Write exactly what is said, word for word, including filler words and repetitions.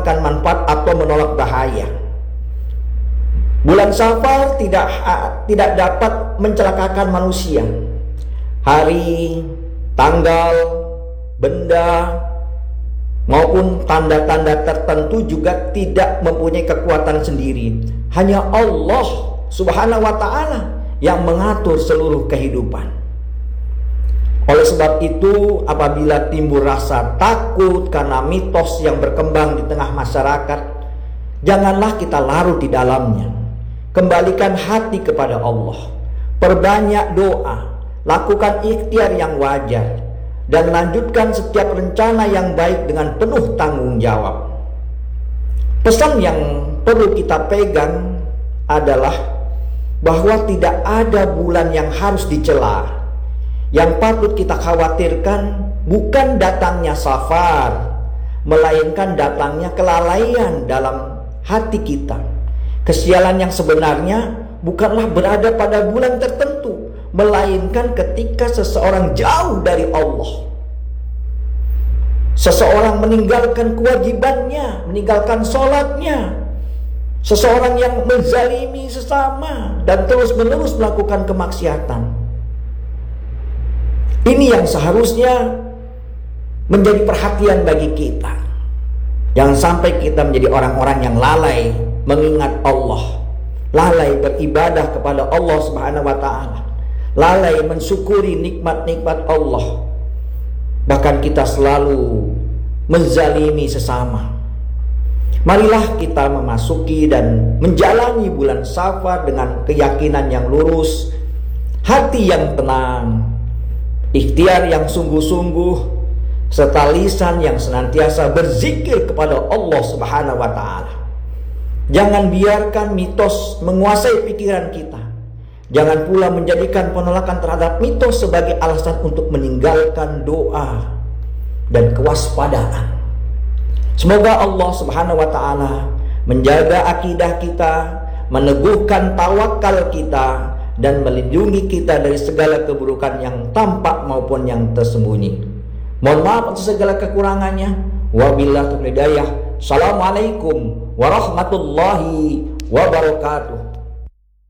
manfaat atau menolak bahaya. Bulan Safar tidak tidak dapat mencelakakan manusia. Hari, tanggal, benda maupun tanda-tanda tertentu juga tidak mempunyai kekuatan sendiri. Hanya Allah Subhanahu wa ta'ala yang mengatur seluruh kehidupan. Oleh sebab itu, apabila timbul rasa takut karena mitos yang berkembang di tengah masyarakat, janganlah kita larut di dalamnya. Kembalikan hati kepada Allah, perbanyak doa, lakukan ikhtiar yang wajar, dan lanjutkan setiap rencana yang baik dengan penuh tanggung jawab. Pesan yang perlu kita pegang adalah bahwa tidak ada bulan yang harus dicela. Yang patut kita khawatirkan bukan datangnya Safar, melainkan datangnya kelalaian dalam hati kita. Kesialan yang sebenarnya bukanlah berada pada bulan tertentu, melainkan ketika seseorang jauh dari Allah. Seseorang meninggalkan kewajibannya, meninggalkan sholatnya. Seseorang yang menzalimi sesama dan terus-menerus melakukan kemaksiatan. Ini yang seharusnya menjadi perhatian bagi kita. Jangan sampai kita menjadi orang-orang yang lalai mengingat Allah, lalai beribadah kepada Allah Subhanahu wa ta'ala, lalai mensyukuri nikmat-nikmat Allah. Bahkan kita selalu menzalimi sesama. Marilah kita memasuki dan menjalani bulan Safar dengan keyakinan yang lurus, hati yang tenang, ikhtiar yang sungguh-sungguh, serta lisan yang senantiasa berzikir kepada Allah Subhanahu wa ta'ala. Jangan biarkan mitos menguasai pikiran kita. Jangan pula menjadikan penolakan terhadap mitos sebagai alasan untuk meninggalkan doa dan kewaspadaan. Semoga Allah Subhanahu wa ta'ala menjaga akidah kita, meneguhkan tawakal kita, dan melindungi kita dari segala keburukan yang tampak maupun yang tersembunyi. Mohon maaf atas segala kekurangannya. Wabillahi taufiq hidayah. Assalamualaikum warahmatullahi wabarakatuh.